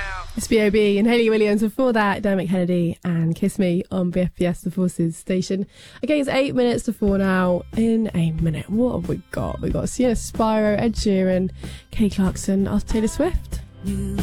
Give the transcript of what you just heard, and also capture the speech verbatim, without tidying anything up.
It's B O B and Hayley Williams. Before that, Dermot Kennedy and Kiss Me on B F B S, the Forces station. Okay, it's eight minutes to four now. In a minute, what have we got? We've got Sienna Spyro, Ed Sheeran, Kay Clarkson, us Taylor Swift. New